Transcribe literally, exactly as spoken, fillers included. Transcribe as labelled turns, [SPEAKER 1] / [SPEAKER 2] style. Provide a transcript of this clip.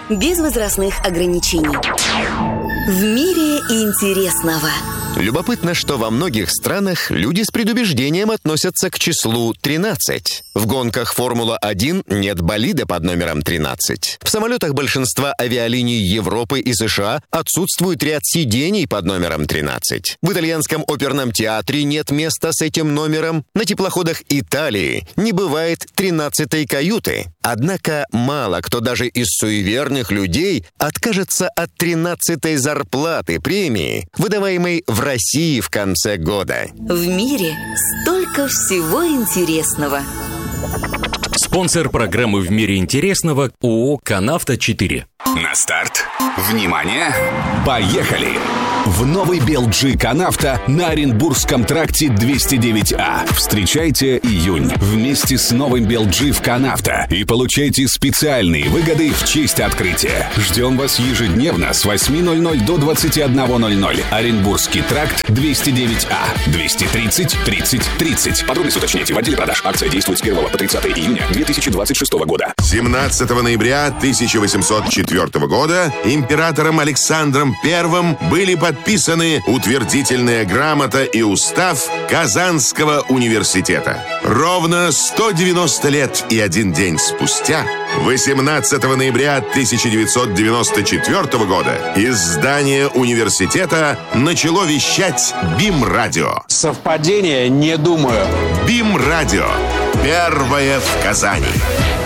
[SPEAKER 1] без возрастных ограничений. В мире интересного.
[SPEAKER 2] Любопытно, что во многих странах люди с предубеждением относятся к числу тринадцать. В гонках Формула один нет болида под номером тринадцать. В самолетах большинства авиалиний Европы и США отсутствует ряд сидений под номером тринадцать. В итальянском оперном театре нет места с этим номером. На теплоходах Италии не бывает тринадцатой каюты. Однако мало кто даже из суеверных людей откажется от тринадцатой зарплаты премии, выдаваемой в России в конце года.
[SPEAKER 1] В мире столько всего интересного.
[SPEAKER 3] Спонсор программы «В мире интересного» ООО «Канавто четыре».
[SPEAKER 4] На старт. Внимание! Поехали! В новый би эл джи «Канавто» на Оренбургском тракте двести девять А. Встречайте июнь вместе с новым би эл джи в «Канавто» и получайте специальные выгоды в честь открытия. Ждем вас ежедневно с восьми ноль-ноль до двадцати одного ноль-ноль. Оренбургский тракт двести девять А. двести тридцать тридцать тридцать. Подробности уточняйте в отделе продаж. Акция действует с первого по тридцатое июня две тысячи двадцать шестого года.
[SPEAKER 5] семнадцатого ноября тысяча восемьсот четвёртого года императором Александром Первым были подписаны утвердительная грамота и устав Казанского университета. Ровно сто девяносто лет и один день спустя, восемнадцатого ноября тысяча девятьсот девяносто четвёртого года, из здания университета начало вещать БИМ-радио.
[SPEAKER 6] Совпадение? Не думаю.
[SPEAKER 5] БИМ-радио. Первое в Казани.